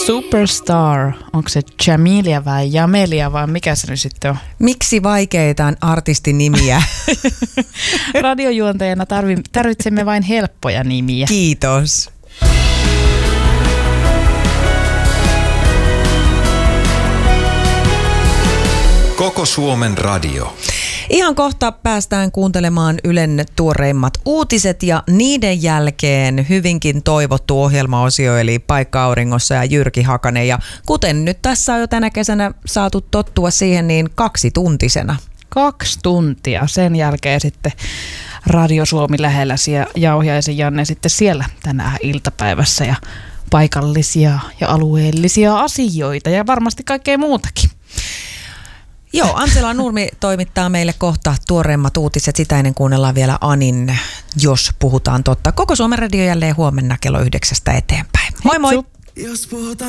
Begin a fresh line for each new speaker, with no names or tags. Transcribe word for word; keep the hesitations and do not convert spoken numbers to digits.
Superstar. Onko se Jamilia vai Jamelia vai mikä se nyt sitten on?
Miksi vaikeita artistinimiä?
Radiojuontajana tarvi- tarvitsemme vain helppoja nimiä.
Kiitos.
Koko Suomen radio.
Ihan kohta päästään kuuntelemaan Ylen tuoreimmat uutiset ja niiden jälkeen hyvinkin toivottu ohjelmaosio eli Paikka auringossa ja Jyrki Hakanen. Ja kuten nyt tässä on jo tänä kesänä saatu tottua siihen, niin kaksituntisena.
Kaksi tuntia. Sen jälkeen sitten Radio Suomi lähellä ja Jauhiaisen Janne sitten siellä tänään iltapäivässä ja paikallisia ja alueellisia asioita ja varmasti kaikkea muutakin.
Joo, Ansela Nurmi toimittaa meille kohta tuoreimmat uutiset. Sitä ennen kuunnellaan vielä Anin, jos puhutaan totta. Koko Suomen radio jälleen huomenna kello yhdeksästä eteenpäin. Moi moi!
Jos puhutaan